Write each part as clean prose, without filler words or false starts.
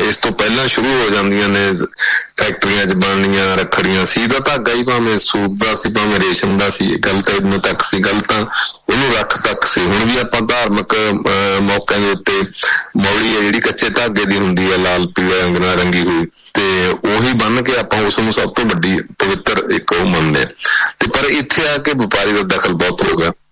ਇਸ ਤੋਂ ਪਹਿਲਾਂ ਸ਼ੁਰੂ ਹੋ ਜਾਂਦੀਆਂ ਨੇ ਫੈਕਟਰੀਆਂ 'ਚ ਬਣਨੀਆਂ ਰੱਖੜੀਆਂ। ਸੀ ਤਾਂ ਧਾਗਾ ਹੀ ਭਾਵੇਂ ਸੂਤ ਦਾ ਸੀ ਭਾਵੇਂ ਰੇਸ਼ਮ ਦਾ ਸੀ, ਗੱਲ ਤਾਂ ਇੰਨੇ ਤੱਕ ਸੀ, ਗੱਲ ਤਾਂ ਉਹਨੂੰ ਰੱਖ ਤੱਕ ਸੀ। ਹੁਣ ਵੀ ਆਪਾਂ ਧਾਰਮਿਕ ਮੌਕਿਆਂ ਦੇ ਉੱਤੇ ਮੌਲੀ ਹੈ ਜਿਹੜੀ ਕੱਚੇ ਧਾਗੇ ਦੀ ਹੁੰਦੀ ਹੈ, ਲਾਲ ਪੀਲੇ ਰੰਗ ਨਾਲ ਰੰਗੀ ਹੋਈ, ਤੇ ਉਹੀ ਬੰਨ ਕੇ ਆਪਾਂ ਉਸ ਨੂੰ ਸਭ ਤੋਂ ਵੱਡੀ ਪਵਿੱਤਰ ਇੱਕ ਉਹ ਮੰਨਦੇ ਆ। ਤੇ ਪਰ ਇੱਥੇ ਆ ਕੇ ਵਪਾਰੀ ਦਾ ਦਖਲ ਬਹੁਤ ਹੋ ਗਿਆ,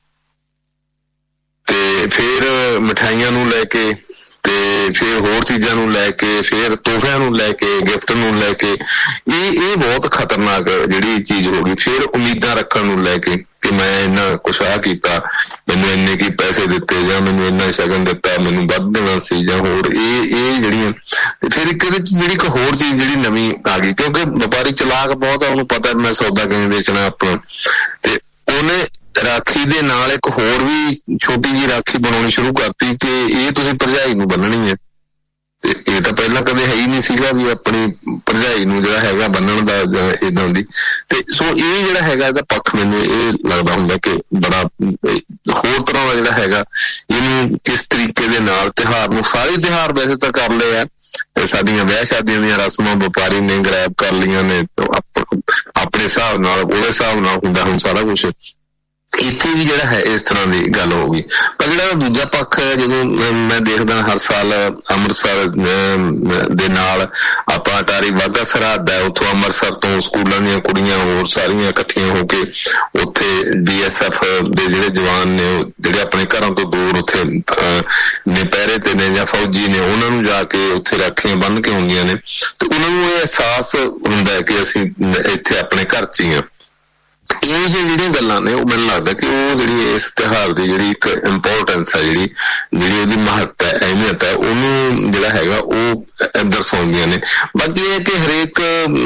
ਤੇ ਫਿਰ ਮਿਠਾਈਆਂ ਨੂੰ ਲੈ ਕੇ, ਤੇ ਫਿਰ ਹੋਰ ਚੀਜ਼ਾਂ ਨੂੰ ਲੈ ਕੇ, ਫਿਰ ਤੋਹਫਿਆਂ ਨੂੰ ਲੈ ਕੇ, ਗਿਫਟ ਨੂੰ ਲੈ ਕੇ, ਇਹ ਬਹੁਤ ਖਤਰਨਾਕ ਜਿਹੜੀ ਚੀਜ਼ ਹੋ ਗਈ। ਫਿਰ ਉਮੀਦਾਂ ਰੱਖਣ ਨੂੰ ਲੈ ਕੇ ਕਿ ਮੈਂ ਇੰਨਾ ਕੁਛ ਆ ਕੀਤਾ, ਮੈਨੂੰ ਇੰਨੇ ਕੀ ਪੈਸੇ ਦਿੱਤੇ, ਜਾਂ ਮੈਨੂੰ ਇੰਨਾ ਸ਼ਗਨ ਦਿੱਤਾ, ਮੈਨੂੰ ਵੱਧ ਦੇਣਾ ਸੀ, ਜਾਂ ਹੋਰ ਇਹ ਜਿਹੜੀਆਂ। ਤੇ ਫਿਰ ਇੱਕ ਇਹਦੇ ਜਿਹੜੀ ਇੱਕ ਹੋਰ ਚੀਜ਼ ਜਿਹੜੀ ਨਵੀਂ ਆ ਗਈ, ਕਿਉਂਕਿ ਵਪਾਰੀ ਚਲਾਕ ਬਹੁਤ ਆ, ਉਹਨੂੰ ਪਤਾ ਮੈਂ ਸੌਦਾ ਕਿਵੇਂ ਵੇਚਣਾ ਆਪਣਾ, ਤੇ ਉਹਨੇ ਰਾਖੀ ਦੇ ਨਾਲ ਇੱਕ ਹੋਰ ਵੀ ਛੋਟੀ ਜਿਹੀ ਰਾਖੀ ਬਣਾਉਣੀ ਸ਼ੁਰੂ ਕਰਤੀ ਕਿ ਇਹ ਤੁਸੀਂ ਭਰਜਾਈ ਨੂੰ ਬੰਨਣੀ ਹੈ। ਤੇ ਇਹ ਤਾਂ ਪਹਿਲਾਂ ਕਦੇ ਹੈ ਹੀ ਨਹੀਂ ਸੀਗਾ ਵੀ ਆਪਣੀ ਭਰਜਾਈ ਨੂੰ ਜਿਹੜਾ ਹੈਗਾ ਬੰਨਣ ਦਾ ਜਾਂ ਏਦਾਂ ਦੀ। ਤੇ ਸੋ ਇਹ ਜਿਹੜਾ ਹੈਗਾ ਇਹਦਾ ਪੱਖ ਮੈਨੂੰ ਇਹ ਲੱਗਦਾ ਹੁੰਦਾ ਕਿ ਬੜਾ ਹੋਰ ਤਰ੍ਹਾਂ ਦਾ ਜਿਹੜਾ ਹੈਗਾ, ਇਹਨੂੰ ਕਿਸ ਤਰੀਕੇ ਦੇ ਨਾਲ ਤਿਉਹਾਰ ਨੂੰ, ਸਾਰੇ ਤਿਉਹਾਰ ਵੈਸੇ ਤਾਂ ਕਰ ਲਏ ਆ, ਸਾਡੀਆਂ ਵਿਆਹ ਸ਼ਾਦੀਆਂ ਦੀਆਂ ਰਸਮਾਂ ਵਪਾਰੀ ਨੇ ਗ੍ਰੈਬ ਕਰ ਲਈਆਂ ਨੇ ਆਪਣੇ ਹਿਸਾਬ ਨਾਲ, ਉਹਦੇ ਹਿਸਾਬ ਨਾਲ ਹੁੰਦਾ ਹੁਣ ਸਾਰਾ ਕੁਛ। ਇੱਥੇ ਵੀ ਜਿਹੜਾ ਹੈ ਇਸ ਤਰ੍ਹਾਂ ਦੀ ਗੱਲ ਹੋ ਗਈ। ਪਰ ਜਿਹੜਾ ਦੂਜਾ ਪੱਖ ਹੈ, ਜਦੋਂ ਮੈਂ ਦੇਖਦਾ ਹਰ ਸਾਲ ਅੰਮ੍ਰਿਤਸਰ ਦੇ ਨਾਲ ਆਪਾਂ ਅਟਾਰੀ ਵਾਹਗਾ ਸਰਹੱਦ ਹੈ, ਉੱਥੋਂ ਅੰਮ੍ਰਿਤਸਰ ਤੋਂ ਸਕੂਲਾਂ ਦੀਆਂ ਕੁੜੀਆਂ ਹੋਰ ਸਾਰੀਆਂ ਇਕੱਠੀਆਂ ਹੋ ਕੇ ਉੱਥੇ BSF ਦੇ ਜਿਹੜੇ ਜਵਾਨ ਨੇ, ਜਿਹੜੇ ਆਪਣੇ ਘਰਾਂ ਤੋਂ ਦੂਰ ਉੱਥੇ ਨੇ ਪਹਿਰੇ ਤੇ ਨੇ ਜਾਂ ਫੌਜੀ ਨੇ, ਉਹਨਾਂ ਨੂੰ ਜਾ ਕੇ ਉੱਥੇ ਰਾਖੀਆਂ ਬੰਨ੍ਹ ਕੇ ਆਉਂਦੀਆਂ ਨੇ, ਤੇ ਉਹਨਾਂ ਨੂੰ ਇਹ ਅਹਿਸਾਸ ਹੁੰਦਾ ਹੈ ਕਿ ਅਸੀਂ ਇੱਥੇ ਆਪਣੇ ਘਰ 'ਚ ਹੀ ਹਾਂ। ਇਹ ਜਿਹੜੀਆਂ ਗੱਲਾਂ ਨੇ ਉਹ ਮੈਨੂੰ ਲੱਗਦਾ ਕਿ ਉਹ ਜਿਹੜੀ ਇਸ ਤਿਉਹਾਰ ਦੀ ਜਿਹੜੀ ਇੱਕ ਇੰਪੋਰਟੈਂਸ ਹੈ, ਜਿਹੜੀ ਉਹਦੀ ਮਹੱਤਤਾ ਹੈ, ਅਹਿਮੀਅਤ ਹੈ, ਉਹਨੂੰ ਜਿਹੜਾ ਹੈਗਾ ਉਹ ਦਰਸਾਉਂਦੀਆਂ ਨੇ। ਬਾਕੀ ਇਹ ਕਿ ਹਰੇਕ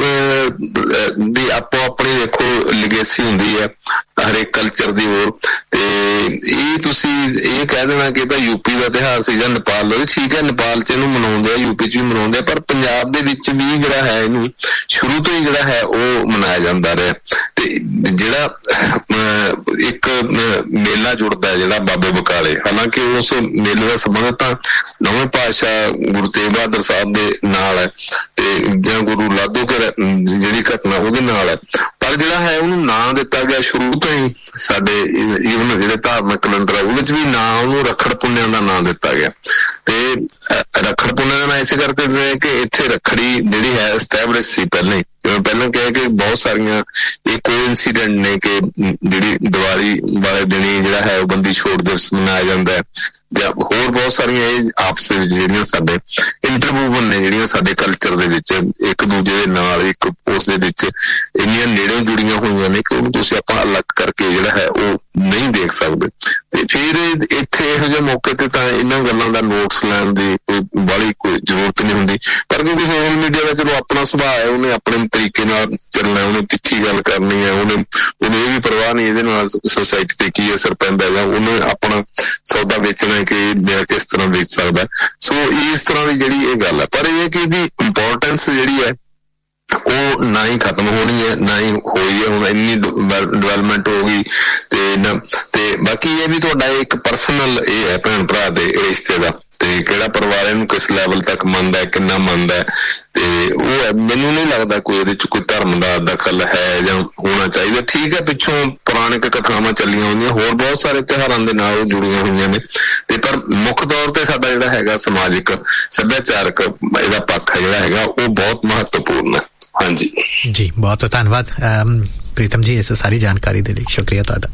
ਦੀ ਆਪੋ ਆਪਣੀ ਦੇਖੋ ਲਿਗੇਸੀ ਹੁੰਦੀ ਹੈ ਹਰੇਕ ਕਲਚਰ ਦੀ ਹੋਰ। ਤੇ ਇਹ ਤੁਸੀਂ ਇਹ ਕਹਿ ਦੇਣਾ ਕਿ ਇਹ ਤਾਂ ਯੂਪੀ ਦਾ ਤਿਉਹਾਰ ਸੀ ਜਾਂ ਨੇਪਾਲ ਦਾ, ਠੀਕ ਹੈ, ਨੇਪਾਲ 'ਚ ਇਹਨੂੰ ਮਨਾਉਂਦੇ ਆ, ਯੂਪੀ 'ਚ ਵੀ ਮਨਾਉਂਦੇ ਆ, ਪਰ ਪੰਜਾਬ ਦੇ ਵਿੱਚ ਵੀ ਜਿਹੜਾ ਹੈ ਇਹਨੂੰ ਸ਼ੁਰੂ ਤੋਂ ਹੀ ਜਿਹੜਾ ਹੈ ਉਹ ਮਨਾਇਆ ਜਾਂਦਾ ਰਿਹਾ। ਤੇ ਜਿਹੜਾ ਇੱਕ ਮੇਲਾ ਜੁੜਦਾ ਜਿਹੜਾ ਬਾਬੇ ਬਕਾਲੇ, ਹਾਲਾਂਕਿ ਉਸ ਮੇਲੇ ਦਾ ਸੰਬੰਧ ਤਾਂ ਨਵੇਂ ਪਾਤਸ਼ਾਹ ਗੁਰੂ ਤੇਗ ਬਹਾਦਰ ਸਾਹਿਬ ਦੇ ਨਾਲ ਹੈ, ਤੇ ਜਾਂ ਗੁਰੂ ਲਾਧੋਕੇ ਜਿਹੜੀ ਘਟਨਾ ਉਹਦੇ ਨਾਲ ਹੈ, ਪਰ ਜਿਹੜਾ ਹੈ ਉਹਨੂੰ ਨਾਂ ਦਿੱਤਾ ਗਿਆ ਸ਼ੁਰੂ ਤੋਂ ਹੀ ਸਾਡੇ ਈਵਨ ਜਿਹੜੇ ਧਾਰਮਿਕ ਕੈਲੰਡਰ ਹੈ ਉਹਦੇ 'ਚ ਵੀ ਨਾਂ ਉਹਨੂੰ ਰੱਖੜ ਪੁੰਨਿਆਂ ਦਾ ਨਾਂ ਦਿੱਤਾ ਗਿਆ। ਤੇ ਰੱਖੜ ਪੁੰਨਿਆਂ ਦਾ ਨਾਂ ਇਸੇ ਕਰਕੇ ਕਿ ਇੱਥੇ ਰੱਖੜੀ ਜਿਹੜੀ ਹੈ ਐਸਟੈਬਲਿਸ਼ ਸੀ ਪਹਿਲਾਂ ਹੀ, ਜਿਵੇਂ ਪਹਿਲਾਂ ਕਿਹਾ ਕਿ ਬਹੁਤ ਸਾਰੀਆਂ ਇਹ ਕੋਇਨਸੀਡੈਂਟ ਨੇ ਕਿ ਜਿਹੜੀ ਦੀਵਾਲੀ ਵਾਲੇ ਦਿਨ ਹੀ ਜਿਹੜਾ ਹੈ ਉਹ ਬੰਦੀ ਛੋੜ ਦਿਵਸ ਮਨਾਇਆ ਜਾਂਦਾ ਹੈ, ਜਾਂ ਹੋਰ ਬਹੁਤ ਸਾਰੀਆਂ ਇਹ ਆਪਸ ਵਿੱਚ ਜਿਹੜੀਆਂ ਸਾਡੇ ਇੰਟਰਵੂਵਨ ਨੇ, ਜਿਹੜੀਆਂ ਸਾਡੇ ਕਲਚਰ ਦੇ ਵਿੱਚ ਇੱਕ ਦੂਜੇ ਦੇ ਨਾਲ ਇੱਕ ਉਸ ਦੇ ਵਿੱਚ ਇੰਨੀਆਂ ਨੇੜੇ ਜੁੜੀਆਂ ਹੋਈਆਂ ਨੇ ਕਿ ਉਹਨੂੰ ਤੁਸੀਂ ਆਪਾਂ ਅਲੱਗ ਕਰਕੇ ਜਿਹੜਾ ਹੈ ਉਹ ਨਹੀਂ ਦੇਖ ਸਕਦੇ। ਤੇ ਫਿਰ ਇੱਥੇ ਇਹੋ ਜਿਹੇ ਮੌਕੇ ਤੇ ਤਾਂ ਇਹਨਾਂ ਗੱਲਾਂ ਦਾ ਨੋਟਸ ਲੈਣ ਦੀ ਕੋਈ ਜ਼ਰੂਰਤ ਨਹੀਂ ਹੁੰਦੀ, ਪਰ ਕਿਉਂਕਿ ਸੋਸ਼ਲ ਮੀਡੀਆ ਦਾ ਚਲੋ ਆਪਣਾ ਸੁਭਾਅ ਹੈ, ਉਹਨੇ ਆਪਣੇ ਤਰੀਕੇ ਨਾਲ ਚੱਲਣਾ, ਉਹਨੇ ਤਿੱਖੀ ਗੱਲ ਕਰਨੀ ਹੈ, ਉਹਨੂੰ ਇਹ ਵੀ ਪਰਵਾਹ ਨਹੀਂ ਇਹਦੇ ਨਾਲ ਸੋਸਾਇਟੀ ਤੇ ਕੀ ਅਸਰ ਪੈਂਦਾ ਜਾਂ ਉਹਨੇ ਆਪਣਾ ਸੌਦਾ ਵੇਚਣਾ ਕਿ ਮੈਂ ਕਿਸ ਤਰ੍ਹਾਂ ਵੇਚ ਸਕਦਾ। ਸੋ ਇਸ ਤਰ੍ਹਾਂ ਦੀ ਜਿਹੜੀ ਇਹ ਗੱਲ ਹੈ, ਪਰ ਇਹ ਕਿ ਇਹਦੀ ਇੰਪੋਰਟੈਂਸ ਜਿਹੜੀ ਹੈ ਉਹ ਨਾ ਹੀ ਖਤਮ ਹੋਣੀ ਹੈ ਨਾ ਹੀ ਹੋਈ ਹੈ। ਹੁਣ ਇੰਨੀ ਡਿਵੈਲਪਮੈਂਟ ਹੋ ਗਈ ਤੇ ਬਾਕੀ ਇਹ ਵੀ ਤੁਹਾਡਾ ਇੱਕ ਪਰਸਨਲ ਇਹ ਹੈ ਭੈਣ ਭਰਾ ਦੇ ਰਿਸ਼ਤੇ ਦਾ, ਤੇ ਕਿਹੜਾ ਪਰਿਵਾਰ ਇਹਨੂੰ ਕਿਸ ਲੈਵਲ ਤੱਕ ਮੰਨਦਾ ਹੈ, ਕਿੰਨਾ ਮੰਨਦਾ ਹੈ, ਤੇ ਉਹ ਮੈਨੂੰ ਨਹੀਂ ਲੱਗਦਾ ਕੋਈ ਇਹਦੇ 'ਚ ਕੋਈ ਧਰਮ ਦਾ ਦਖਲ ਹੈ ਜਾਂ ਹੋਣਾ ਚਾਹੀਦਾ। ਠੀਕ ਹੈ, ਪਿੱਛੋਂ ਪੁਰਾਣਿਕ ਕਥਾਵਾਂ ਚੱਲੀਆਂ ਹੋਈਆਂ, ਹੋਰ ਬਹੁਤ ਸਾਰੇ ਤਿਉਹਾਰਾਂ ਦੇ ਨਾਲ ਉਹ ਜੁੜੀਆਂ ਹੋਈਆਂ ਨੇ, ਤੇ ਪਰ ਮੁੱਖ ਤੌਰ ਤੇ ਸਾਡਾ ਜਿਹੜਾ ਹੈਗਾ ਸਮਾਜਿਕ ਸੱਭਿਆਚਾਰਕ ਇਹਦਾ ਪੱਖ ਜਿਹੜਾ ਹੈਗਾ ਉਹ ਬਹੁਤ ਮਹੱਤਵਪੂਰਨ ਹੈ। ਹਾਂਜੀ ਜੀ, ਬਹੁਤ ਧੰਨਵਾਦ ਪ੍ਰੀਤਮ ਜੀ ਇਸ ਸਾਰੀ ਜਾਣਕਾਰੀ ਦੇ ਲਈ, ਸ਼ੁਕਰੀਆ ਤੁਹਾਡਾ।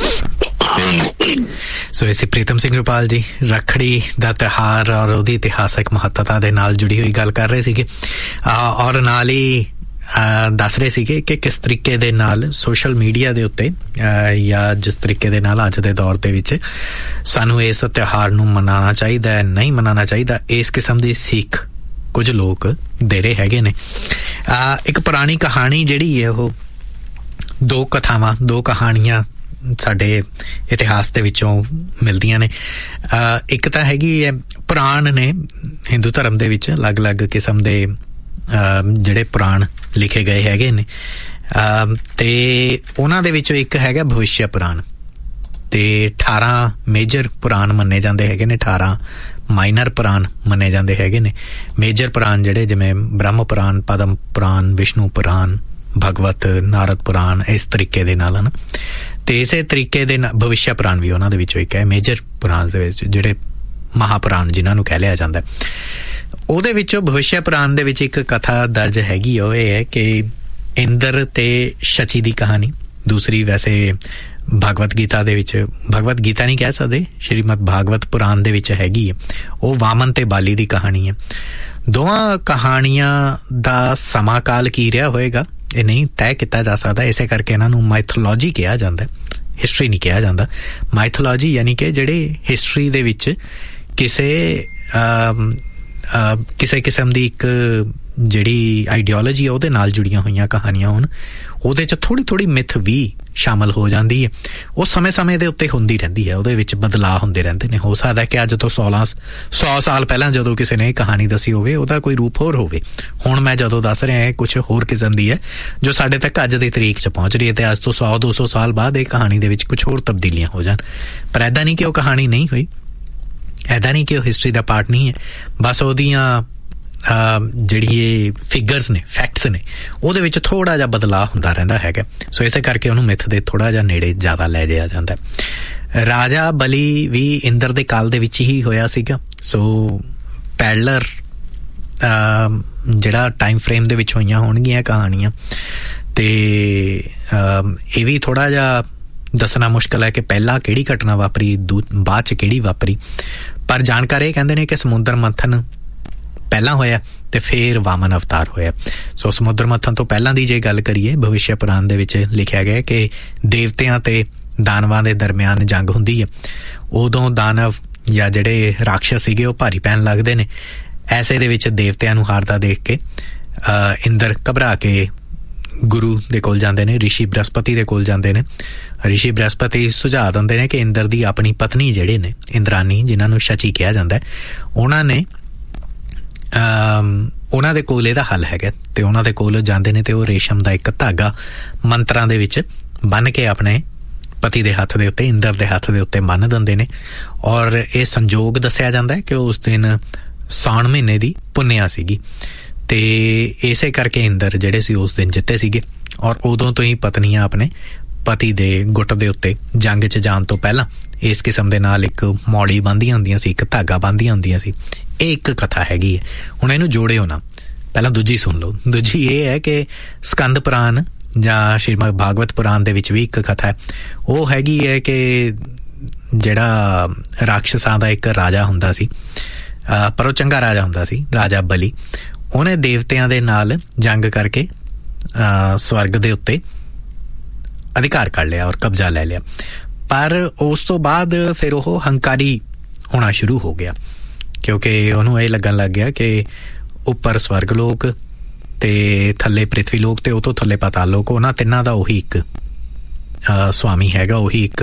ਸੋ ਇਸੇ ਪ੍ਰੀਤਮ ਸਿੰਘ ਰੁਪਾਲ ਜੀ ਰੱਖੜੀ ਦਾ ਤਿਉਹਾਰ ਔਰ ਉਹਦੀ ਇਤਿਹਾਸਕ ਮਹੱਤਤਾ ਦੇ ਨਾਲ ਜੁੜੀ ਹੋਈ ਗੱਲ ਕਰ ਰਹੇ ਸੀਗੇ, ਔਰ ਨਾਲ ਹੀ ਦੱਸ ਰਹੇ ਸੀਗੇ ਕਿ ਕਿਸ ਤਰੀਕੇ ਦੇ ਨਾਲ ਸੋਸ਼ਲ ਮੀਡੀਆ ਦੇ ਉੱਤੇ ਜਾਂ ਜਿਸ ਤਰੀਕੇ ਦੇ ਨਾਲ ਅੱਜ ਦੇ ਦੌਰ ਦੇ ਵਿੱਚ ਸਾਨੂੰ ਇਸ ਤਿਉਹਾਰ ਨੂੰ ਮਨਾਉਣਾ ਚਾਹੀਦਾ ਹੈ, ਨਹੀਂ ਮਨਾਉਣਾ ਚਾਹੀਦਾ, ਇਸ ਕਿਸਮ ਦੀ ਸਿੱਖ ਕੁਝ ਲੋਕ ਦੇ ਰਹੇ ਹੈਗੇ ਨੇ। ਇੱਕ ਪੁਰਾਣੀ ਕਹਾਣੀ ਜਿਹੜੀ ਹੈ ਉਹ ਦੋ ਕਹਾਣੀਆਂ ਸਾਡੇ ਇਤਿਹਾਸ ਦੇ ਵਿੱਚੋਂ ਮਿਲਦੀਆਂ ਨੇ। ਇੱਕ ਤਾਂ ਹੈਗੀ ਹੈ ਪੁਰਾਣ ਨੇ, ਹਿੰਦੂ ਧਰਮ ਦੇ ਵਿੱਚ ਅਲੱਗ-ਅਲੱਗ ਕਿਸਮ ਦੇ ਜਿਹੜੇ ਪੁਰਾਣ ਲਿਖੇ ਗਏ ਹੈਗੇ ਨੇ, ਤੇ ਉਹਨਾਂ ਦੇ ਵਿੱਚੋਂ ਇੱਕ ਹੈਗਾ ਭਵਿਸ਼ਯ ਪੁਰਾਣ, ਤੇ 18 ਮੇਜਰ ਪੁਰਾਣ ਮੰਨੇ ਜਾਂਦੇ ਹੈਗੇ ਨੇ, 18 ਮਾਈਨਰ ਪੁਰਾਣ ਮੰਨੇ ਜਾਂਦੇ ਹੈਗੇ ਨੇ। ਮੇਜਰ ਪੁਰਾਣ ਜਿਹੜੇ ਜਿਵੇਂ ਬ੍ਰਹਮ ਪੁਰਾਣ, ਪਦਮ ਪੁਰਾਣ, ਵਿਸ਼ਨੂੰ ਪੁਰਾਣ, ਭਗਵਤ, ਨਾਰਦ ਪੁਰਾਣ, ਇਸ ਤਰੀਕੇ ਦੇ ਨਾਲ ਹਨ। ਤੇ ਇਸੇ ਤਰੀਕੇ ਦੇ ਨਾਲ ਭਵਿਸ਼ਯ ਪੁਰਾਣ ਵੀ ਉਹਨਾਂ ਦੇ ਵਿੱਚੋਂ ਇੱਕ ਹੈ। ਮੇਜਰ ਪੁਰਾਣ ਦੇ ਵਿੱਚ ਜਿਹੜੇ ਮਹਾਪੁਰਾਣ ਜਿਨ੍ਹਾਂ ਨੂੰ ਕਹਿ ਲਿਆ ਜਾਂਦਾ, ਉਹਦੇ ਵਿੱਚੋਂ ਭਵਿਸ਼ਯ ਪੁਰਾਣ ਦੇ ਵਿੱਚ ਇੱਕ ਕਥਾ ਦਰਜ ਹੈਗੀ। ਉਹ ਇਹ ਹੈ ਕਿ ਇੰਦਰ ਤੇ ਸ਼ਚੀ ਦੀ ਕਹਾਣੀ। ਦੂਸਰੀ ਵੈਸੇ ਭਗਵਤ ਗੀਤਾ ਦੇ ਵਿੱਚ, ਭਗਵਤ ਗੀਤਾ ਨਹੀਂ ਕਹਿ ਸਕਦੇ, ਸ਼੍ਰੀਮਦ ਭਾਗਵਤ ਪੁਰਾਣ ਦੇ ਵਿੱਚ ਹੈਗੀ ਹੈ। ਉਹ ਵਾਮਨ ਤੇ ਬਾਲੀ ਦੀ ਕਹਾਣੀ ਹੈ। ਦੋਵਾਂ ਕਹਾਣੀਆਂ ਦਾ ਸਮਾਂ ਕਾਲ ਕੀ ਰਿਹਾ ਹੋਏਗਾ ਇਹ ਨਹੀਂ ਤੈਅ ਕੀਤਾ ਜਾ ਸਕਦਾ। ਇਸੇ ਕਰਕੇ ਇਹਨਾਂ ਨੂੰ ਮਾਈਥੋਲੋਜੀ ਕਿਹਾ ਜਾਂਦਾ, ਹਿਸਟਰੀ ਨਹੀਂ ਕਿਹਾ ਜਾਂਦਾ। ਮਾਈਥੋਲੋਜੀ ਯਾਨੀ ਕਿ ਜਿਹੜੇ ਹਿਸਟਰੀ ਦੇ ਵਿੱਚ ਕਿਸੇ ਕਿਸਮ ਦੀ ਇੱਕ ਜਿਹੜੀ ਆਈਡੀਓਲੋਜੀ ਆ ਉਹਦੇ ਨਾਲ ਜੁੜੀਆਂ ਹੋਈਆਂ ਕਹਾਣੀਆਂ ਹੋਣ, ਉਹਦੇ 'ਚ ਥੋੜ੍ਹੀ ਮਿਥ ਵੀ ਸ਼ਾਮਲ ਹੋ ਜਾਂਦੀ ਹੈ। ਉਹ ਸਮੇਂ ਦੇ ਉੱਤੇ ਹੁੰਦੀ ਰਹਿੰਦੀ ਹੈ, ਉਹਦੇ ਵਿੱਚ ਬਦਲਾਅ ਹੁੰਦੇ ਰਹਿੰਦੇ ਨੇ। ਹੋ ਸਕਦਾ ਕਿ ਅੱਜ ਤੋਂ 100 ਸਾਲ ਪਹਿਲਾਂ ਜਦੋਂ ਕਿਸੇ ਨੇ ਇਹ ਕਹਾਣੀ ਦੱਸੀ ਹੋਵੇ ਉਹਦਾ ਕੋਈ ਰੂਪ ਹੋਰ ਹੋਵੇ। ਹੁਣ ਮੈਂ ਜਦੋਂ ਦੱਸ ਰਿਹਾ ਇਹ ਕੁਛ ਹੋਰ ਕਿਸਮ ਦੀ ਹੈ ਜੋ ਸਾਡੇ ਤੱਕ ਅੱਜ ਦੀ ਤਰੀਕ 'ਚ ਪਹੁੰਚ ਰਹੀ ਹੈ, ਤੇ ਅੱਜ ਤੋਂ 100-200 ਸਾਲ ਬਾਅਦ ਇਹ ਕਹਾਣੀ ਦੇ ਵਿੱਚ ਕੁਛ ਹੋਰ ਤਬਦੀਲੀਆਂ ਹੋ ਜਾਣ। ਪਰ ਇੱਦਾਂ ਨਹੀਂ ਕਿ ਉਹ ਕਹਾਣੀ ਨਹੀਂ ਹੋਈ, ਇੱਦਾਂ ਨਹੀਂ ਕਿ ਉਹ ਹਿਸਟਰੀ ਦਾ ਪਾਰਟ ਨਹੀਂ ਹੈ। ਬਸ ਉਹਦੀਆਂ ਜਿਹੜੀ ਇਹ ਫਿਗਰਸ ਨੇ, ਫੈਕਟਸ ਨੇ, ਉਹਦੇ ਵਿੱਚ ਥੋੜ੍ਹਾ ਜਿਹਾ ਬਦਲਾਅ ਹੁੰਦਾ ਰਹਿੰਦਾ ਹੈਗਾ। ਸੋ ਇਸੇ ਕਰਕੇ ਉਹਨੂੰ ਮਿੱਥ ਦੇ ਥੋੜ੍ਹਾ ਜਿਹਾ ਨੇੜੇ ਜ਼ਿਆਦਾ ਲੈ ਜਾਇਆ ਜਾਂਦਾ। ਰਾਜਾ ਬਲੀ ਵੀ ਇੰਦਰ ਦੇ ਕਾਲ ਦੇ ਵਿੱਚ ਹੀ ਹੋਇਆ ਸੀਗਾ। ਸੋ ਪੈਡਲਰ ਜਿਹੜਾ ਟਾਈਮ ਫਰੇਮ ਦੇ ਵਿੱਚ ਹੋਈਆਂ ਹੋਣਗੀਆਂ ਕਹਾਣੀਆਂ, ਤੇ ਇਹ ਵੀ ਥੋੜ੍ਹਾ ਜਿਹਾ ਦੱਸਣਾ ਮੁਸ਼ਕਿਲ ਹੈ ਕਿ ਪਹਿਲਾਂ ਕਿਹੜੀ ਘਟਨਾ ਵਾਪਰੀ, ਬਾਅਦ 'ਚ ਕਿਹੜੀ ਵਾਪਰੀ। ਪਰ ਜਾਣਕਾਰ ਇਹ ਕਹਿੰਦੇ ਨੇ ਕਿ ਸਮੁੰਦਰ ਮੰਥਨ ਪਹਿਲਾਂ ਹੋਇਆ ਤੇ ਫਿਰ ਵਾਮਨ ਅਵਤਾਰ ਹੋਇਆ। ਸੋ ਸਮੁੰਦਰ ਮੰਥਨ ਤੋਂ ਪਹਿਲਾਂ ਦੀ ਜੇ ਗੱਲ ਕਰੀਏ, ਭਵਿਸ਼ਯ ਪੁਰਾਣ ਦੇ ਵਿੱਚ ਲਿਖਿਆ ਗਿਆ ਕਿ ਦੇਵਤਿਆਂ ਤੇ ਦਾਨਵਾਂ ਦੇ ਦਰਮਿਆਨ ਜੰਗ ਹੁੰਦੀ ਹੈ। ਉਦੋਂ ਦਾਨਵ ਜਾਂ ਜਿਹੜੇ ਰਾਖਸ਼ ਸੀਗੇ ਉਹ ਭਾਰੀ ਪੈਣ ਲੱਗਦੇ ਨੇ। ਐਸੇ ਦੇ ਵਿੱਚ ਦੇਵਤਿਆਂ ਨੂੰ ਹਾਰਦਾ ਦੇਖ ਕੇ ਇੰਦਰ ਘਬਰਾ ਕੇ ਗੁਰੂ ਦੇ ਕੋਲ ਜਾਂਦੇ ਨੇ, ਰਿਸ਼ੀ ਬ੍ਰਹਸਪਤੀ ਦੇ ਕੋਲ ਜਾਂਦੇ ਨੇ। ਰਿਸ਼ੀ ਬ੍ਰਹਸਪਤੀ ਸੁਝਾਅ ਦਿੰਦੇ ਨੇ ਕਿ ਇੰਦਰ ਦੀ ਆਪਣੀ ਪਤਨੀ ਜਿਹੜੇ ਨੇ, ਇੰਦਰਾਨੀ ਜਿਨ੍ਹਾਂ ਨੂੰ ਸ਼ਚੀ ਕਿਹਾ ਜਾਂਦਾ, ਉਹਨਾਂ ਦੇ ਕੋਲ ਇਹਦਾ ਹੱਲ ਹੈਗਾ। ਤੇ ਉਹਨਾਂ ਦੇ ਕੋਲ ਜਾਂਦੇ ਨੇ ਤੇ ਉਹ ਰੇਸ਼ਮ ਦਾ ਇੱਕ ਧਾਗਾ ਮੰਤਰਾਂ ਦੇ ਵਿੱਚ ਬੰਨ੍ਹ ਕੇ ਆਪਣੇ ਪਤੀ ਦੇ ਹੱਥ ਦੇ ਉੱਤੇ, ਇੰਦਰ ਦੇ ਹੱਥ ਦੇ ਉੱਤੇ ਬੰਨ੍ਹ ਦਿੰਦੇ ਨੇ। ਔਰ ਇਹ ਸੰਜੋਗ ਦੱਸਿਆ ਜਾਂਦਾ ਕਿ ਉਸ ਦਿਨ ਸਾਉਣ ਮਹੀਨੇ ਦੀ ਪੁੰਨਿਆ ਸੀਗੀ, ਤੇ ਇਸੇ ਕਰਕੇ ਇੰਦਰ ਜਿਹੜੇ ਸੀ ਉਸ ਦਿਨ ਜਿੱਤੇ ਸੀਗੇ। ਔਰ ਉਦੋਂ ਤੋਂ ਹੀ ਪਤਨੀਆਂ ਆਪਣੇ ਪਤੀ ਦੇ ਗੁੱਟ ਦੇ ਉੱਤੇ ਜੰਗ 'ਚ ਜਾਣ ਤੋਂ ਪਹਿਲਾਂ ਇਸ ਕਿਸਮ ਦੇ ਨਾਲ ਇੱਕ ਮੌੜੀ ਬੰਨ੍ਹਦੀਆਂ ਹੁੰਦੀਆਂ ਸੀ, ਇੱਕ ਧਾਗਾ ਬੰਨ੍ਹਦੀਆਂ ਹੁੰਦੀਆਂ ਸੀ। ਇਹ ਇੱਕ ਕਥਾ ਹੈਗੀ ਹੈ। ਹੁਣ ਇਹਨੂੰ ਜੋੜਿਓ ਨਾ, ਪਹਿਲਾਂ ਦੂਜੀ ਸੁਣ ਲਓ। ਦੂਜੀ ਇਹ ਹੈ ਕਿ ਸਕੰਦ ਪੁਰਾਣ ਜਾਂ ਸ਼੍ਰੀਮਦ ਭਾਗਵਤ ਪੁਰਾਣ ਦੇ ਵਿੱਚ ਵੀ ਇੱਕ ਕਥਾ ਹੈ। ਉਹ ਹੈਗੀ ਹੈ ਕਿ ਜਿਹੜਾ ਰਾਖਸ਼ਾਂ ਦਾ ਇੱਕ ਰਾਜਾ ਹੁੰਦਾ ਸੀ, ਪਰ ਉਹ ਚੰਗਾ ਰਾਜਾ ਹੁੰਦਾ ਸੀ, ਰਾਜਾ ਬਲੀ। ਉਹਨੇ ਦੇਵਤਿਆਂ ਦੇ ਨਾਲ ਜੰਗ ਕਰਕੇ ਸਵਰਗ ਦੇ ਉੱਤੇ ਅਧਿਕਾਰ ਕਰ ਲਿਆ ਔਰ ਕਬਜ਼ਾ ਲੈ ਲਿਆ। ਪਰ ਉਸ ਤੋਂ ਬਾਅਦ ਫਿਰ ਉਹ ਹੰਕਾਰੀ ਹੋਣਾ ਸ਼ੁਰੂ ਹੋ ਗਿਆ, ਕਿਉਂਕਿ ਉਹਨੂੰ ਇਹ ਲੱਗਣ ਲੱਗ ਗਿਆ ਕਿ ਉੱਪਰ ਸਵਰਗ ਲੋਕ ਤੇ ਥੱਲੇ ਪ੍ਰਿਥਵੀ ਲੋਕ ਤੇ ਉਹ ਤੋਂ ਥੱਲੇ ਪਾਤਾਲ ਲੋਕ, ਉਹਨਾਂ ਤਿੰਨਾਂ ਦਾ ਉਹੀ ਇੱਕ ਸਵਾਮੀ ਹੈਗਾ, ਉਹੀ ਇੱਕ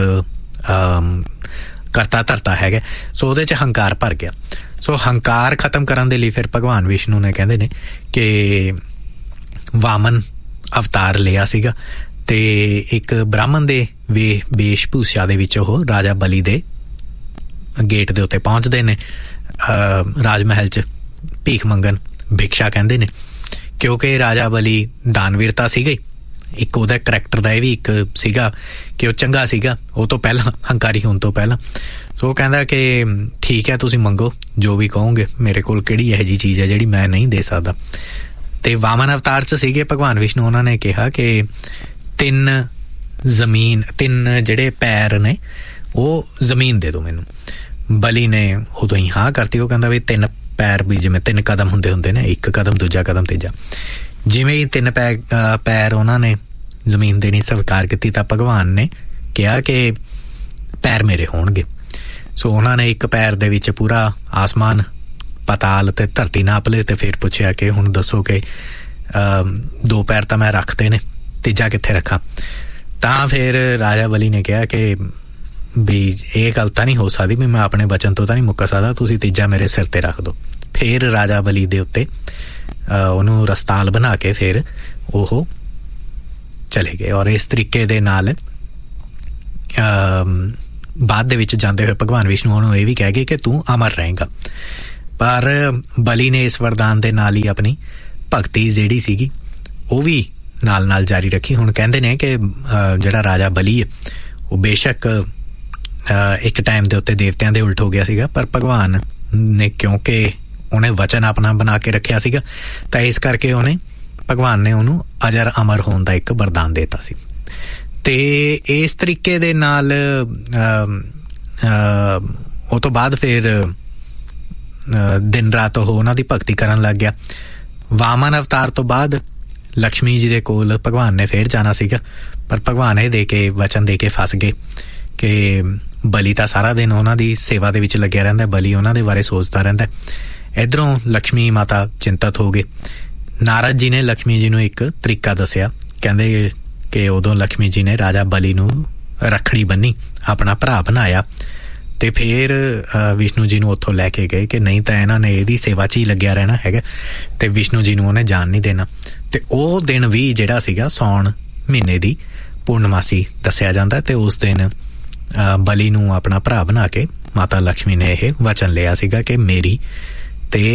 ਕਰਤਾ ਧਰਤਾ ਹੈਗਾ। ਸੋ ਉਹਦੇ 'ਚ ਹੰਕਾਰ ਭਰ ਗਿਆ। ਸੋ ਹੰਕਾਰ ਖਤਮ ਕਰਨ ਦੇ ਲਈ ਫਿਰ ਭਗਵਾਨ ਵਿਸ਼ਨੂੰ ਨੇ ਕਹਿੰਦੇ ਨੇ ਕਿ ਵਾਮਨ ਅਵਤਾਰ ਲਿਆ ਸੀਗਾ, ਤੇ ਇੱਕ ਬ੍ਰਾਹਮਣ ਦੇ ਵੇਸ਼ ਭੂਸ਼ਾ ਦੇ ਵਿੱਚ ਉਹ ਰਾਜਾ ਬਲੀ ਦੇ ਗੇਟ ਦੇ ਉੱਤੇ ਪਹੁੰਚਦੇ ਨੇ, ਰਾਜ ਮਹਿਲ 'ਚ ਭੀਖ ਮੰਗਣ, ਭਿਕਸ਼ਾ ਕਹਿੰਦੇ ਨੇ। ਕਿਉਂਕਿ ਰਾਜਾ ਬਲੀ ਦਾਨਵੀਰਤਾ ਸੀਗੀ, ਇੱਕ ਉਹਦਾ ਕਰੈਕਟਰ ਦਾ ਇਹ ਵੀ ਇੱਕ ਸੀਗਾ ਕਿ ਉਹ ਚੰਗਾ ਸੀਗਾ ਉਹ ਤੋਂ ਪਹਿਲਾਂ, ਹੰਕਾਰੀ ਹੋਣ ਤੋਂ ਪਹਿਲਾਂ। ਸੋ ਉਹ ਕਹਿੰਦਾ ਕਿ ਠੀਕ ਹੈ, ਤੁਸੀਂ ਮੰਗੋ ਜੋ ਵੀ ਕਹੋਗੇ, ਮੇਰੇ ਕੋਲ ਕਿਹੜੀ ਇਹੋ ਜਿਹੀ ਚੀਜ਼ ਹੈ ਜਿਹੜੀ ਮੈਂ ਨਹੀਂ ਦੇ ਸਕਦਾ। ਤੇ ਵਾਮਨ ਅਵਤਾਰ 'ਚ ਸੀਗੇ ਭਗਵਾਨ ਵਿਸ਼ਨੂੰ, ਉਹਨਾਂ ਨੇ ਕਿਹਾ ਕਿ ਤਿੰਨ ਜਿਹੜੇ ਪੈਰ ਨੇ ਉਹ ਜ਼ਮੀਨ ਦੇ ਦਿਓ ਮੈਨੂੰ। ਬਲੀ ਨੇ ਉਦੋਂ ਹੀ ਹਾਂ ਕਰਤੀ। ਉਹ ਕਹਿੰਦਾ ਵੀ 3 ਪੈਰ ਵੀ ਜਿਵੇਂ 3 ਕਦਮ ਹੁੰਦੇ ਨੇ, ਇੱਕ ਕਦਮ, ਦੂਜਾ ਕਦਮ, ਤੀਜਾ। ਜਿਵੇਂ ਹੀ 3 ਪੈਰ ਉਹਨਾਂ ਨੇ ਜ਼ਮੀਨ ਦੇਣੀ ਸਵੀਕਾਰ ਕੀਤੀ ਤਾਂ ਭਗਵਾਨ ਨੇ ਕਿਹਾ ਕਿ ਪੈਰ ਮੇਰੇ ਹੋਣਗੇ। ਸੋ ਉਹਨਾਂ ਨੇ ਇੱਕ ਪੈਰ ਦੇ ਵਿੱਚ ਪੂਰਾ ਆਸਮਾਨ, ਪਤਾਲ ਤੇ ਧਰਤੀ ਨਾਪ ਲਏ, ਤੇ ਫਿਰ ਪੁੱਛਿਆ ਕਿ ਹੁਣ ਦੱਸੋ ਕਿ 2 ਪੈਰ ਤਾਂ ਮੈਂ ਰੱਖਦੇ ਨੇ, ਤੀਜਾ ਕਿੱਥੇ ਰੱਖਾਂ। ਤਾਂ ਫਿਰ ਰਾਜਾ ਬਲੀ ਨੇ ਕਿਹਾ ਕਿ ਵੀ ਇਹ ਗੱਲ ਤਾਂ ਨਹੀਂ ਹੋ ਸਕਦੀ, ਵੀ ਮੈਂ ਆਪਣੇ ਬਚਨ ਤੋਂ ਤਾਂ ਨਹੀਂ ਮੁੱਕਰ ਸਕਦਾ, ਤੁਸੀਂ ਤੀਜਾ ਮੇਰੇ ਸਿਰ ਤੇ ਰੱਖ ਦਿਓ। ਫਿਰ ਰਾਜਾ ਬਲੀ ਦੇ ਉੱਤੇ ਉਹਨੂੰ ਰਸਤਾਲ ਬਣਾ ਕੇ ਫਿਰ ਉਹ ਚਲੇ ਗਏ। ਔਰ ਇਸ ਤਰੀਕੇ ਦੇ ਨਾਲ ਬਾਅਦ ਦੇ ਵਿੱਚ ਜਾਂਦੇ ਹੋਏ ਭਗਵਾਨ ਵਿਸ਼ਨੂੰ ਉਹਨੂੰ ਇਹ ਵੀ ਕਹਿ ਗਏ ਕਿ ਤੂੰ ਅਮਰ ਰਹੇਗਾ। ਪਰ ਬਲੀ ਨੇ ਇਸ ਵਰਦਾਨ ਦੇ ਨਾਲ ਹੀ ਆਪਣੀ ਭਗਤੀ ਜਿਹੜੀ ਸੀਗੀ ਉਹ ਵੀ ਨਾਲ ਨਾਲ ਜਾਰੀ ਰੱਖੀ। ਹੁਣ ਕਹਿੰਦੇ ਨੇ ਕਿ ਜਿਹੜਾ ਰਾਜਾ ਬਲੀ ਹੈ ਉਹ ਬੇਸ਼ੱਕ ਇੱਕ ਟਾਈਮ ਦੇ ਉੱਤੇ ਦੇਵਤਿਆਂ ਦੇ ਉਲਟ ਹੋ ਗਿਆ ਸੀਗਾ, ਪਰ ਭਗਵਾਨ ਨੇ ਕਿਉਂਕਿ ਉਹਨੇ ਵਚਨ ਆਪਣਾ ਬਣਾ ਕੇ ਰੱਖਿਆ ਸੀਗਾ ਤਾਂ ਇਸ ਕਰਕੇ ਭਗਵਾਨ ਨੇ ਉਹਨੂੰ ਅਜਰ ਅਮਰ ਹੋਣ ਦਾ ਇੱਕ ਵਰਦਾਨ ਦੇਤਾ ਸੀ। ਤੇ ਇਸ ਤਰੀਕੇ ਦੇ ਨਾਲ ਉਹ ਤੋਂ ਬਾਅਦ ਫਿਰ ਦਿਨ ਰਾਤ ਉਹ ਉਹਨਾਂ ਦੀ ਭਗਤੀ ਕਰਨ ਲੱਗ ਗਿਆ। ਵਾਮਨ ਅਵਤਾਰ ਤੋਂ ਬਾਅਦ ਲਕਸ਼ਮੀ ਜੀ ਦੇ ਕੋਲ ਭਗਵਾਨ ਨੇ ਫਿਰ ਜਾਣਾ ਸੀਗਾ, ਪਰ ਭਗਵਾਨ ਇਹ ਦੇ ਕੇ ਵਚਨ ਦੇ ਕੇ ਫਸ ਗਏ ਕਿ ਬਲੀ ਤਾਂ ਸਾਰਾ ਦਿਨ ਉਹਨਾਂ ਦੀ ਸੇਵਾ ਦੇ ਵਿੱਚ ਲੱਗਿਆ ਰਹਿੰਦਾ, ਬਲੀ ਉਹਨਾਂ ਦੇ ਬਾਰੇ ਸੋਚਦਾ ਰਹਿੰਦਾ। ਇੱਧਰੋਂ ਲਕਸ਼ਮੀ ਮਾਤਾ ਚਿੰਤਤ ਹੋ ਗਏ। ਨਾਰਦ ਜੀ ਨੇ ਲਕਸ਼ਮੀ ਜੀ ਨੂੰ ਇੱਕ ਤਰੀਕਾ ਦੱਸਿਆ। ਕਹਿੰਦੇ ਕਿ ਉਦੋਂ ਲਕਸ਼ਮੀ ਜੀ ਨੇ ਰਾਜਾ ਬਲੀ ਨੂੰ ਰੱਖੜੀ ਬੰਨੀ, ਆਪਣਾ ਭਰਾ ਬਣਾਇਆ ਤੇ ਫਿਰ ਵਿਸ਼ਨੂੰ ਜੀ ਨੂੰ ਉੱਥੋਂ ਲੈ ਕੇ ਗਏ ਕਿ ਨਹੀਂ ਤਾਂ ਇਹਨਾਂ ਨੇ ਇਹਦੀ ਸੇਵਾ 'ਚ ਹੀ ਲੱਗਿਆ ਰਹਿਣਾ ਹੈਗਾ ਤੇ ਵਿਸ਼ਨੂੰ ਜੀ ਨੂੰ ਉਹਨੇ ਜਾਣ ਨਹੀਂ ਦੇਣਾ। ਤੇ ਉਹ ਦਿਨ ਵੀ ਜਿਹੜਾ ਸੀਗਾ ਸਾਉਣ ਮਹੀਨੇ ਦੀ ਪੂਰਨਮਾਸੀ ਦੱਸਿਆ ਜਾਂਦਾ ਤੇ ਉਸ ਦਿਨ ਬਲੀ ਨੂੰ ਆਪਣਾ ਭਰਾ ਬਣਾ ਕੇ ਮਾਤਾ ਲਕਸ਼ਮੀ ਨੇ ਇਹ ਵਚਨ ਲਿਆ ਸੀਗਾ ਕਿ ਮੇਰੀ ਤੇ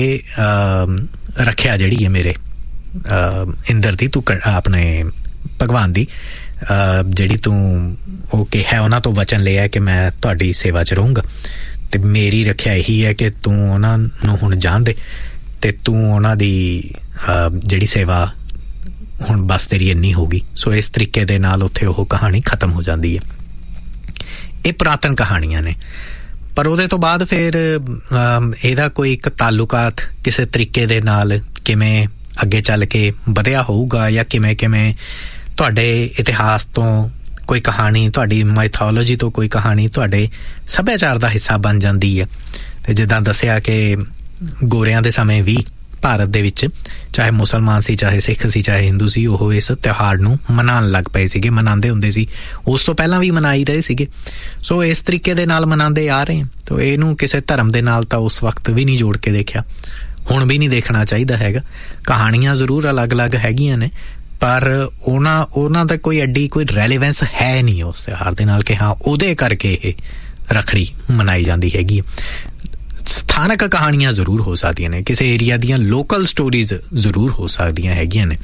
ਰੱਖਿਆ ਜਿਹੜੀ ਹੈ ਮੇਰੇ ਇੰਦਰ ਦੀ, ਤੂੰ ਆਪਣੇ ਭਗਵਾਨ ਦੀ ਜਿਹੜੀ ਤੂੰ ਉਹ ਕਿਹਾ ਉਹਨਾਂ ਤੋਂ ਵਚਨ ਲਿਆ ਕਿ ਮੈਂ ਤੁਹਾਡੀ ਸੇਵਾ 'ਚ ਰਹੂੰਗਾ ਤੇ ਮੇਰੀ ਰੱਖਿਆ ਇਹੀ ਹੈ ਕਿ ਤੂੰ ਉਹਨਾਂ ਨੂੰ ਹੁਣ ਜਾਣ ਦੇ ਤੇ ਤੂੰ ਉਹਨਾਂ ਦੀ ਜਿਹੜੀ ਸੇਵਾ ਹੁਣ ਬਸ ਤੇਰੀ ਇੰਨੀ ਹੋ ਗਈ। ਸੋ ਇਸ ਤਰੀਕੇ ਦੇ ਨਾਲ ਉੱਥੇ ਉਹ ਕਹਾਣੀ ਖਤਮ ਹੋ ਜਾਂਦੀ ਹੈ। ਇਹ ਪੁਰਾਤਨ ਕਹਾਣੀਆਂ ਨੇ, ਪਰ ਉਹਦੇ ਤੋਂ ਬਾਅਦ ਫਿਰ ਇਹਦਾ ਕੋਈ ਇੱਕ ਤਾਲੁਕਾਤ ਕਿਸੇ ਤਰੀਕੇ ਦੇ ਨਾਲ ਕਿਵੇਂ ਅੱਗੇ ਚੱਲ ਕੇ ਵਧਿਆ ਹੋਊਗਾ ਜਾਂ ਕਿਵੇਂ ਤੁਹਾਡੇ ਇਤਿਹਾਸ ਤੋਂ ਕੋਈ ਕਹਾਣੀ, ਤੁਹਾਡੀ ਮਾਈਥੋਲੋਜੀ ਤੋਂ ਕੋਈ ਕਹਾਣੀ ਤੁਹਾਡੇ ਸੱਭਿਆਚਾਰ ਦਾ ਹਿੱਸਾ ਬਣ ਜਾਂਦੀ ਹੈ। ਤੇ ਜਿੱਦਾਂ ਦੱਸਿਆ ਕਿ ਗੋਰਿਆਂ ਦੇ ਸਮੇਂ ਵੀ ਭਾਰਤ ਦੇ ਵਿੱਚ ਚਾਹੇ ਮੁਸਲਮਾਨ ਸੀ, ਚਾਹੇ ਸਿੱਖ ਸੀ, ਚਾਹੇ ਹਿੰਦੂ ਸੀ, ਉਹ ਇਸ ਤਿਉਹਾਰ ਨੂੰ ਮਨਾਉਣ ਲੱਗ ਪਏ ਸੀਗੇ, ਮਨਾਉਂਦੇ ਹੁੰਦੇ ਸੀ, ਉਸ ਤੋਂ ਪਹਿਲਾਂ ਵੀ ਮਨਾਈ ਰਹੇ ਸੀਗੇ। ਸੋ ਇਸ ਤਰੀਕੇ ਦੇ ਨਾਲ ਮਨਾਉਂਦੇ ਆ ਰਹੇ ਤਾਂ ਇਹਨੂੰ ਕਿਸੇ ਧਰਮ ਦੇ ਨਾਲ ਤਾਂ ਉਸ ਵਕਤ ਵੀ ਨਹੀਂ ਜੋੜ ਕੇ ਦੇਖਿਆ, ਹੁਣ ਵੀ ਨਹੀਂ ਦੇਖਣਾ ਚਾਹੀਦਾ ਹੈਗਾ। ਕਹਾਣੀਆਂ ਜ਼ਰੂਰ ਅਲੱਗ-ਅਲੱਗ ਹੈਗੀਆਂ ਨੇ, ਪਰ ਉਹਨਾਂ ਦਾ ਕੋਈ ਐਡੀ ਕੋਈ ਰੈਲੇਵੈਂਸ ਹੈ ਨਹੀਂ ਉਸ ਤਿਉਹਾਰ ਦੇ ਨਾਲ ਕਿ ਹਾਂ ਉਹਦੇ ਕਰਕੇ ਇਹ ਰੱਖੜੀ ਮਨਾਈ ਜਾਂਦੀ ਹੈਗੀ। ਸਥਾਨਕ ਕਹਾਣੀਆਂ ਜ਼ਰੂਰ ਹੋ ਸਕਦੀਆਂ ਨੇ, ਕਿਸੇ ਏਰੀਆ ਦੀਆਂ ਲੋਕਲ ਸਟੋਰੀਜ਼ ਜ਼ਰੂਰ ਹੋ ਸਕਦੀਆਂ ਹੈਗੀਆਂ ਨੇ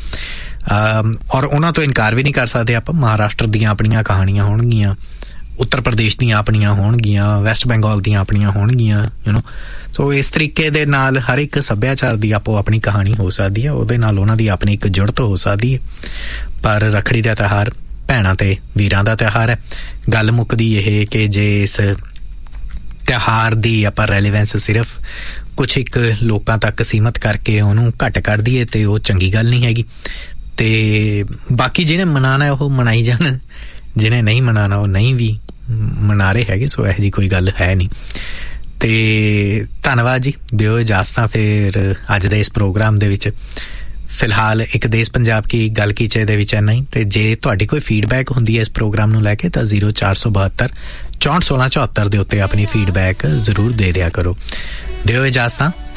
ਔਰ ਉਹਨਾਂ ਤੋਂ ਇਨਕਾਰ ਵੀ ਨਹੀਂ ਕਰ ਸਕਦੇ ਆਪਾਂ। ਮਹਾਰਾਸ਼ਟਰ ਦੀਆਂ ਆਪਣੀਆਂ ਕਹਾਣੀਆਂ ਹੋਣਗੀਆਂ, ਉੱਤਰ ਪ੍ਰਦੇਸ਼ ਦੀਆਂ ਆਪਣੀਆਂ ਹੋਣਗੀਆਂ, ਵੈਸਟ ਬੰਗਾਲ ਦੀਆਂ ਆਪਣੀਆਂ ਹੋਣਗੀਆਂ, ਸੋ ਇਸ ਤਰੀਕੇ ਦੇ ਨਾਲ ਹਰ ਇੱਕ ਸੱਭਿਆਚਾਰ ਦੀ ਆਪੋ ਆਪਣੀ ਕਹਾਣੀ ਹੋ ਸਕਦੀ ਹੈ, ਉਹਦੇ ਨਾਲ ਉਹਨਾਂ ਦੀ ਆਪਣੀ ਇੱਕ ਜੁੜਤ ਹੋ ਸਕਦੀ ਹੈ। ਪਰ ਰੱਖੜੀ ਦਾ ਤਿਉਹਾਰ ਭੈਣਾਂ ਤੇ ਵੀਰਾਂ ਦਾ ਤਿਉਹਾਰ ਹੈ। ਗੱਲ ਮੁੱਕਦੀ ਇਹ ਕਿ ਜੇ ਇਸ ਤਿਉਹਾਰ ਦੀ ਆਪਾਂ ਰੈਲੇਵੈਂਸ ਸਿਰਫ ਕੁਛ ਇੱਕ ਲੋਕਾਂ ਤੱਕ ਸੀਮਤ ਕਰਕੇ ਉਹਨੂੰ ਘੱਟ ਕਰ ਦਈਏ ਤੇ ਉਹ ਚੰਗੀ ਗੱਲ ਨਹੀਂ ਹੈਗੀ। ਤੇ ਬਾਕੀ ਜਿਹਨੇ ਮਨਾਉਣਾ ਉਹ ਮਨਾਈ ਜਾਣ, ਜਿਹਨੇ ਨਹੀਂ ਮਨਾਉਣਾ ਉਹ ਨਹੀਂ ਵੀ ਮਨਾ ਰਹੇ ਹੈਗੇ। ਸੋ ਇਹੋ ਜਿਹੀ ਕੋਈ ਗੱਲ ਹੈ ਨਹੀਂ। ਤੇ ਧੰਨਵਾਦ ਜੀ, ਦਿਓ ਇਜਾਜ਼ਤਾਂ ਫਿਰ ਅੱਜ ਦੇ ਇਸ ਪ੍ਰੋਗਰਾਮ ਦੇ ਵਿੱਚ। ਫਿਲਹਾਲ ਇੱਕ ਦੇਸ਼ ਪੰਜਾਬ ਕੀ ਗੱਲ ਕੀਚੇ ਦੇ ਵਿੱਚ ਇੰਨਾ ਹੀ। ਤੇ ਜੇ ਤੁਹਾਡੀ ਕੋਈ ਫੀਡਬੈਕ ਹੁੰਦੀ ਹੈ ਇਸ ਪ੍ਰੋਗਰਾਮ ਨੂੰ ਲੈ ਕੇ ਤਾਂ 0472 641674 ਦੇ ਉੱਤੇ ਆਪਣੀ ਫੀਡਬੈਕ ਜ਼ਰੂਰ ਦੇ ਦਿਆ ਕਰੋ। ਦਿਓ ਇਜਾਜ਼ਤਾਂ।